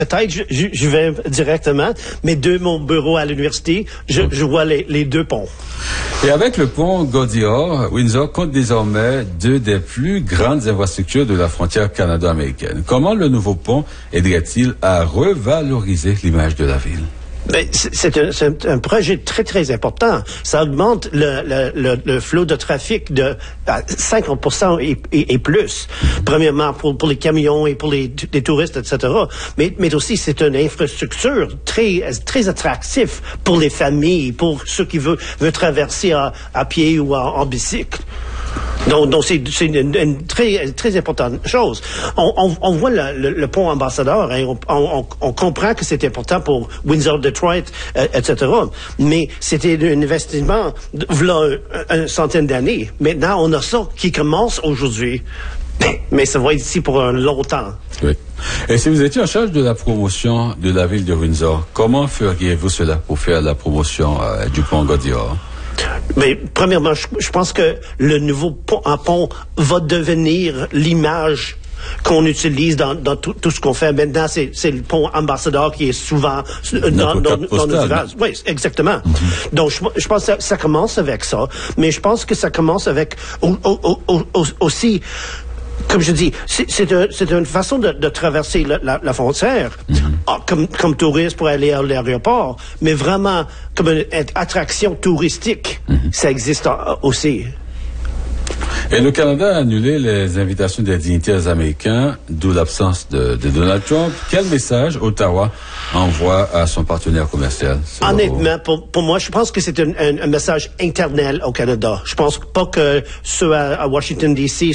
Peut-être je vais directement, mais de mon bureau à l'université, je vois les deux ponts. Et avec le pont Gaudior, Windsor compte désormais deux des plus grandes infrastructures de la frontière canado-américaine. Comment le nouveau pont aiderait-il à revaloriser l'image de la ville? Ben, c'est un projet très, très important. Ça augmente le flot de trafic de 50% et plus. Premièrement, pour les camions et pour les touristes, etc. Mais aussi, c'est une infrastructure très, très attractive pour les familles, pour ceux qui veulent traverser à pied ou en bicycle. Donc c'est une très, très importante chose. On voit le pont Ambassadeur, hein, on comprend que c'est important pour Windsor, Detroit, etc. Mais c'était un investissement voilà une centaine d'années. Maintenant, on a ça qui commence aujourd'hui. Mais ça va être ici pour un long temps. Oui. Et si vous étiez en charge de la promotion de la ville de Windsor, comment feriez-vous cela pour faire la promotion du pont Gaudior? Mais premièrement, je pense que le nouveau pont va devenir l'image qu'on utilise dans tout ce qu'on fait. Maintenant, c'est le pont Ambassadeur qui est souvent dans nos villages. Oui, exactement. Mm-hmm. Donc, je pense que ça commence avec ça, mais je pense que ça commence avec aussi... Comme je dis, c'est une façon de traverser la frontière, comme touriste pour aller à l'aéroport, mais vraiment comme une attraction touristique. Ça existe aussi. Et le Canada a annulé les invitations des dignitaires américains, d'où l'absence de Donald Trump. Quel message Ottawa envoie à son partenaire commercial? Honnêtement, pour moi, je pense que c'est un message interne au Canada. Je pense pas que ceux à Washington D.C.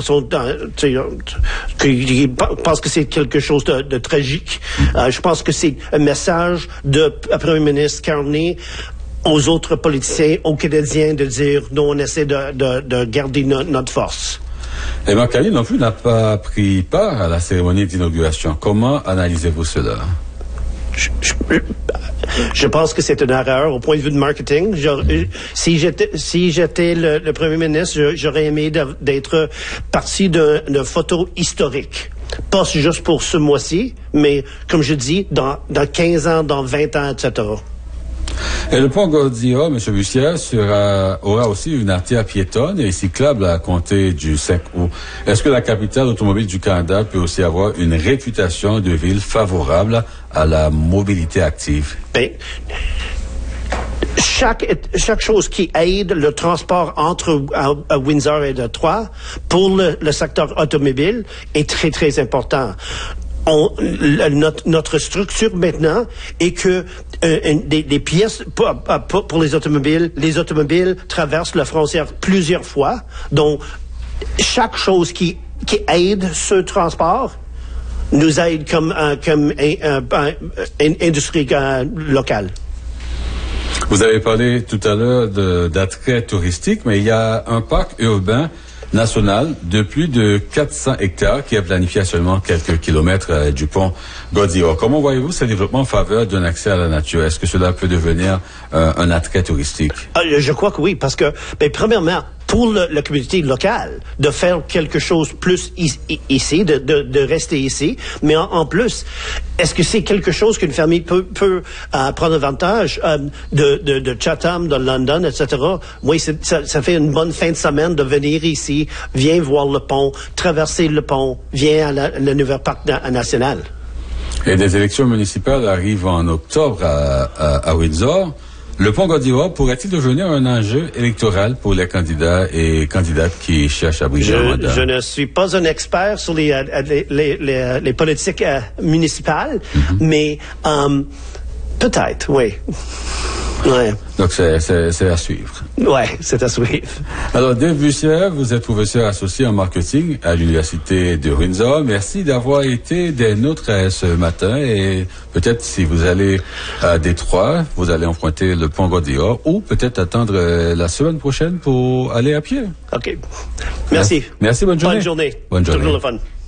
qui pensent que c'est quelque chose de tragique. Je pense que c'est un message de Premier ministre Carney aux autres politiciens, aux Canadiens, de dire non, on essaie de garder notre force. Et Marc Carney non plus n'a pas pris part à la cérémonie d'inauguration. Comment analysez-vous cela? Je pense que c'est une erreur au point de vue de marketing. Si j'étais le premier ministre, j'aurais aimé d'être partie d'une photo historique. Pas juste pour ce mois-ci, mais comme je dis, dans 15 ans, dans 20 ans, etc. Et le pont Gaudior, M. Bussière, aura aussi une artère piétonne et cyclable à compter du 5 août. Est-ce que la capitale automobile du Canada peut aussi avoir une réputation de ville favorable à la mobilité active? Ben, chaque chose qui aide le transport entre Windsor et Detroit pour le secteur automobile est très, très important. Notre structure maintenant est que des pièces pour les automobiles traversent la frontière plusieurs fois. Donc, chaque chose qui aide ce transport nous aide comme industrie locale. Vous avez parlé tout à l'heure d'attrait touristique, mais il y a un parc urbain national de plus de 400 hectares qui est planifié à seulement quelques kilomètres du pont Gaudior. Comment voyez-vous ce développement en faveur d'un accès à la nature? Est-ce que cela peut devenir un attrait touristique? Je crois que oui, parce que, premièrement, pour la communauté locale, de faire quelque chose plus ici, de rester ici, mais en plus, est-ce que c'est quelque chose qu'une famille peut prendre avantage de Chatham, de London, etc. Oui, ça fait une bonne fin de semaine de venir ici, viens voir le pont, traverser le pont, viens à le nouvel parc national. Et des élections municipales arrivent en octobre à Windsor. Le pont Gaudior pourrait-il devenir un enjeu électoral pour les candidats et candidates qui cherchent à briguer un mandat? Je ne suis pas un expert sur les politiques municipales, mais peut-être, oui. Ouais. Donc, c'est à suivre. Ouais, c'est à suivre. Alors, Dave Bussière, vous êtes professeur associé en marketing à l'Université de Windsor. Merci d'avoir été des nôtres ce matin et peut-être si vous allez à Détroit, vous allez emprunter le pont Gaudior ou peut-être attendre la semaine prochaine pour aller à pied. OK. Merci. Merci, bonne journée. Bonne journée. Bonne journée. Toujours le fun.